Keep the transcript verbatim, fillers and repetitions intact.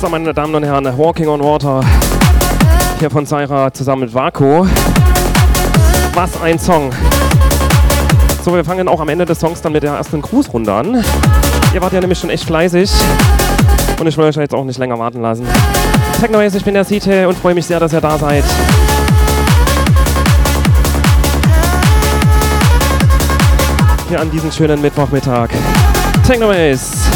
So, meine Damen und Herren, Walking on Water. Hier von Zaira zusammen mit Vako. Was ein Song. So, wir fangen auch am Ende des Songs dann mit der ersten Grußrunde an. Ihr wart ja nämlich schon echt fleißig. Und ich will euch jetzt auch nicht länger warten lassen. Technoways, ich bin der Site und freue mich sehr, dass ihr da seid. Hier an diesem schönen Mittwochmittag. Technoways.